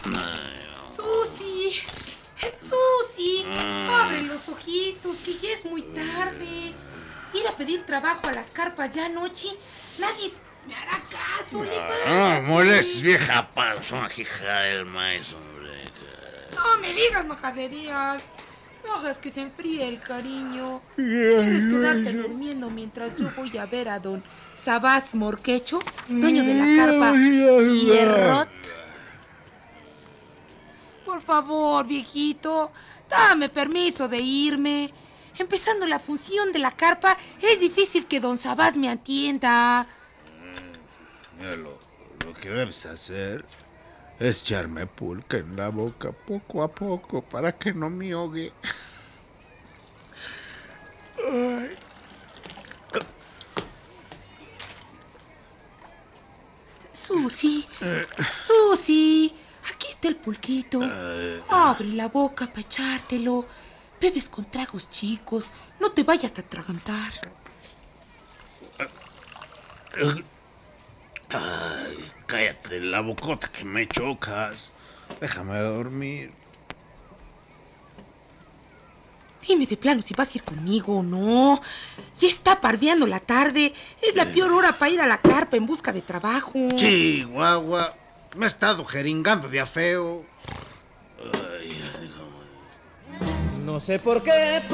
Susi, Susi, abre los ojitos, que ya es muy tarde. Ir a pedir trabajo a las carpas ya anoche, nadie me hará caso. No molestes, vieja panzona, hija del maíz, hombre. No me digas majaderías. No hagas que se enfríe el cariño. ¿Quieres quedarte durmiendo mientras yo voy a ver a don Sabás Morquecho, dueño de la carpa Pierrot? Por favor, viejito, dame permiso de irme. Empezando la función de la carpa, es difícil que don Sabás me atienda. Mira, lo que debes hacer es echarme pulque en la boca poco a poco para que no me ahogue. Ay. Susi, Susi, aquí está el pulquito. Abre la boca para echártelo. Bebes con tragos chicos, no te vayas a atragantar. Ay, cállate la bocota que me chocas. Déjame dormir. Dime de plano si vas a ir conmigo o no. Ya está pardeando la tarde. Es la peor hora para ir a la carpa en busca de trabajo. Chihuahua, me he estado jeringando de a feo. No sé por qué